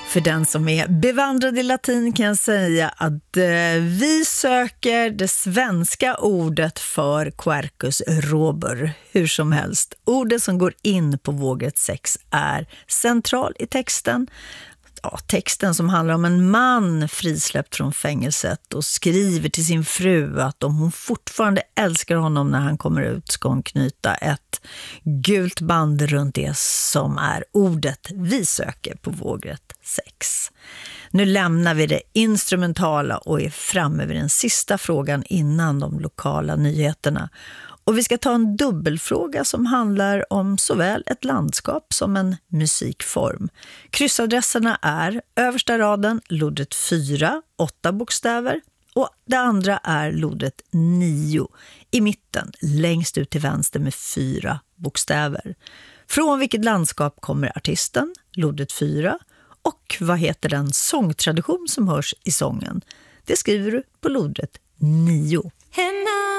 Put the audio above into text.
För den som är bevandrad i latin kan jag säga att vi söker det svenska ordet för quercus robur. Hur som helst, ordet som går in på vågrätt 6 är central i texten. Ja, texten som handlar om en man frisläppt från fängelset och skriver till sin fru att om hon fortfarande älskar honom när han kommer ut ska hon knyta ett gult band runt det som är ordet vi söker på vågrätt 6. Nu lämnar vi det instrumentala och är framme vid den sista frågan innan de lokala nyheterna. Och vi ska ta en dubbelfråga som handlar om såväl ett landskap som en musikform. Kryssadresserna är översta raden, lodret 4, 8 bokstäver. Och det andra är lodret 9, i mitten, längst ut till vänster med 4 bokstäver. Från vilket landskap kommer artisten, lodret 4, och vad heter den sångtradition som hörs i sången? Det skriver du på lodret 9.